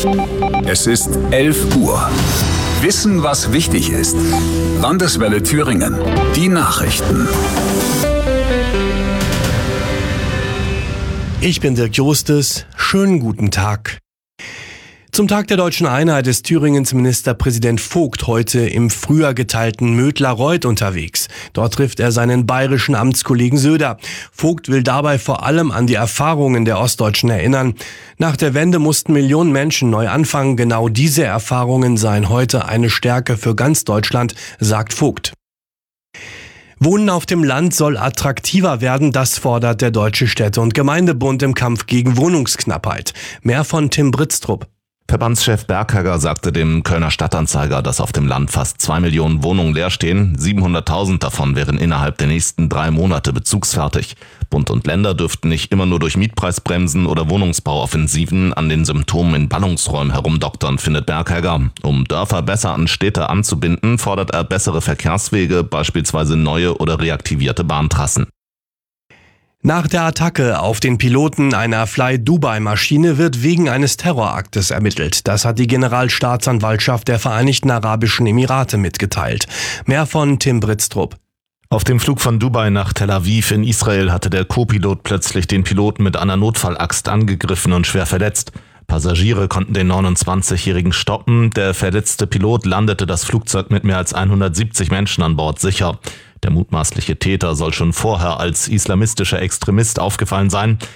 Es ist 11 Uhr. Wissen, was wichtig ist. Landeswelle Thüringen. Die Nachrichten. Ich bin Dirk Jostes. Schönen guten Tag. Zum Tag der Deutschen Einheit ist Thüringens Ministerpräsident Vogt heute im früher geteilten Mödlareuth unterwegs. Dort trifft er seinen bayerischen Amtskollegen Söder. Vogt will dabei vor allem an die Erfahrungen der Ostdeutschen erinnern. Nach der Wende mussten Millionen Menschen neu anfangen. Genau diese Erfahrungen seien heute eine Stärke für ganz Deutschland, sagt Vogt. Wohnen auf dem Land soll attraktiver werden, das fordert der Deutsche Städte- und Gemeindebund im Kampf gegen Wohnungsknappheit. Mehr von Tim Britztrup. Verbandschef Berghegger sagte dem Kölner Stadtanzeiger, dass auf dem Land fast 2 Millionen Wohnungen leer stehen. 700.000 davon wären innerhalb der nächsten 3 Monate bezugsfertig. Bund und Länder dürften nicht immer nur durch Mietpreisbremsen oder Wohnungsbauoffensiven an den Symptomen in Ballungsräumen herumdoktern, findet Berghegger. Um Dörfer besser an Städte anzubinden, fordert er bessere Verkehrswege, beispielsweise neue oder reaktivierte Bahntrassen. Nach der Attacke auf den Piloten einer Fly-Dubai-Maschine wird wegen eines Terroraktes ermittelt. Das hat die Generalstaatsanwaltschaft der Vereinigten Arabischen Emirate mitgeteilt. Mehr von Tim Britztrup. Auf dem Flug von Dubai nach Tel Aviv in Israel hatte der Co-Pilot plötzlich den Piloten mit einer Notfallaxt angegriffen und schwer verletzt. Passagiere konnten den 29-Jährigen stoppen. Der verletzte Pilot landete das Flugzeug mit mehr als 170 Menschen an Bord sicher. Der mutmaßliche Täter soll schon vorher als islamistischer Extremist aufgefallen sein.